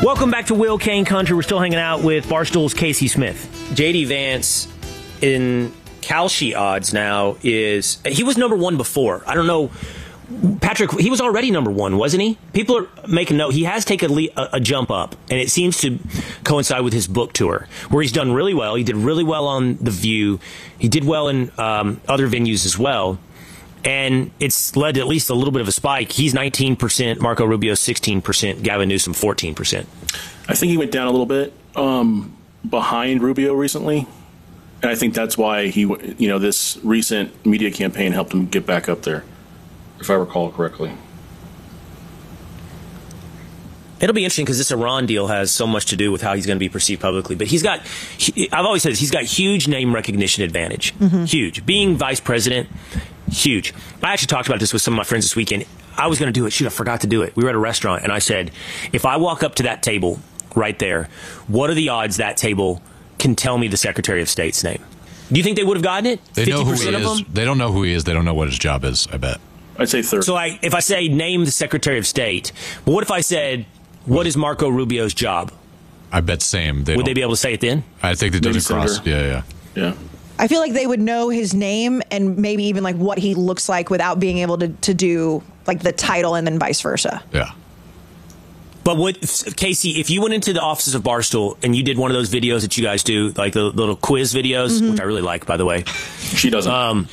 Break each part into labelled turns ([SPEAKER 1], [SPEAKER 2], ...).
[SPEAKER 1] Welcome back to Will Kane Country. We're still hanging out with Barstool's Casey Smith.
[SPEAKER 2] J.D. Vance in Kalshi odds now is... He was number one before. I don't know. Patrick, he was already number one, wasn't he? People are making note. He has taken a jump up, and it seems to coincide with his book tour, where he's done really well. He did really well on The View. He did well in other venues as well. And it's led to at least a little bit of a spike. He's 19%, Marco Rubio 16%, Gavin Newsom 14%.
[SPEAKER 3] I think he went down a little bit behind Rubio recently. And I think that's why this recent media campaign helped him get back up there, if I recall correctly.
[SPEAKER 1] It'll be interesting because this Iran deal has so much to do with how he's going to be perceived publicly. But I've always said this, he's got huge name recognition advantage. Huge. Being vice president, huge. I actually talked about this with some of my friends this weekend. I was going to do it. Shoot, I forgot to do it. We were at a restaurant, and I said, if I walk up to that table right there, what are the odds that table can tell me the Secretary of State's name? Do you think they would have gotten it?
[SPEAKER 4] They know who he is. They don't know who he is. They don't know what his job is, I bet.
[SPEAKER 3] I'd say 30.
[SPEAKER 1] So if I say name the Secretary of State, but what if I said, what is Marco Rubio's job?
[SPEAKER 4] I bet same.
[SPEAKER 1] Would they be able to say it then?
[SPEAKER 4] I think that doesn't cross. Yeah.
[SPEAKER 5] I feel like they would know his name and maybe even like what he looks like without being able to do like the title and then vice versa.
[SPEAKER 4] Yeah.
[SPEAKER 1] But Casey, if you went into the offices of Barstool and you did one of those videos that you guys do, like the little quiz videos, which I really like, by the way.
[SPEAKER 3] She doesn't.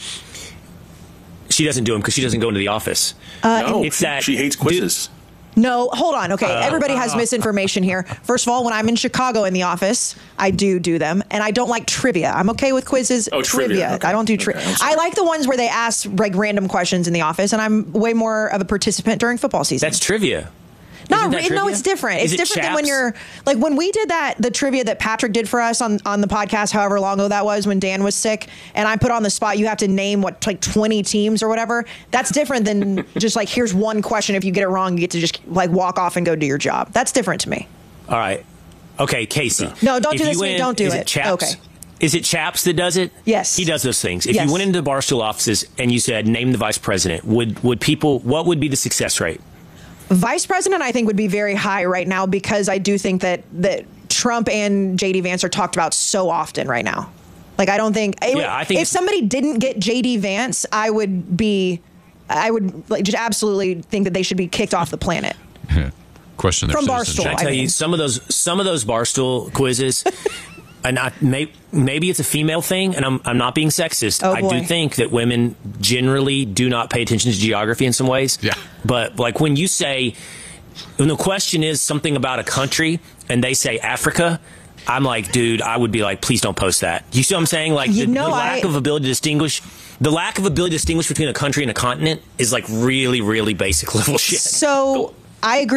[SPEAKER 1] She doesn't do them because she doesn't go into the office.
[SPEAKER 3] No, she hates quizzes.
[SPEAKER 5] No, hold on. Okay, everybody has misinformation here. First of all, when I'm in Chicago in the office, I do them, and I don't like trivia. I'm okay with quizzes.
[SPEAKER 3] Oh, trivia.
[SPEAKER 5] Okay. I don't do trivia. I like the ones where they ask like random questions in the office, and I'm way more of a participant during football season.
[SPEAKER 1] That's trivia.
[SPEAKER 5] No, it's different. It's different than when you're like when we did the trivia that Patrick did for us on the podcast, however long ago that was when Dan was sick, and I put on the spot. You have to name like 20 teams or whatever. That's different than just like here's one question. If you get it wrong, you get to just like walk off and go do your job. That's different to me.
[SPEAKER 1] All right. Okay, Casey.
[SPEAKER 5] No, don't do this. Don't do it.
[SPEAKER 1] Chaps?
[SPEAKER 5] Okay.
[SPEAKER 1] Is it Chaps that does it?
[SPEAKER 5] Yes.
[SPEAKER 1] He does those things. If you went into the Barstool offices and you said name the vice president, what would be the success rate?
[SPEAKER 5] Vice president, I think, would be very high right now because I do think that Trump and J.D. Vance are talked about so often right now. Like, I don't think... I think if somebody didn't get J.D. Vance, I would like, just absolutely think that they should be kicked off the planet.
[SPEAKER 4] Question
[SPEAKER 5] from Barstool.
[SPEAKER 1] I tell you, some of those Barstool quizzes... And maybe it's a female thing, and I'm not being sexist. I do think that women generally do not pay attention to geography in some ways.
[SPEAKER 4] Yeah.
[SPEAKER 1] But like when the question is something about a country, and they say Africa, I'm like, dude, I would be like, please don't post that. You see what I'm saying? Like the lack of ability to distinguish. The lack of ability to distinguish between a country and a continent is like really, really basic level shit.
[SPEAKER 5] So I agree.